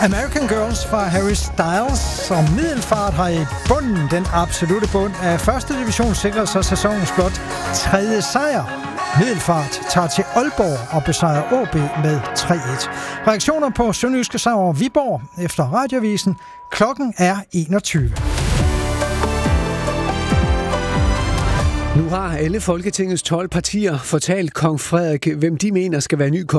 American Girls fra Harry Styles, og Middelfart har i bunden, den absolute bund af første division, sikret sig sæsonens blot 3. sejr. Middelfart tager til Aalborg og besejrer AaB med 3-1. Reaktioner på sønderjyske sejr over Viborg efter Radioavisen. Klokken er 21. Nu har alle Folketingets 12 partier fortalt kong Frederik, hvem de mener skal være ny konge.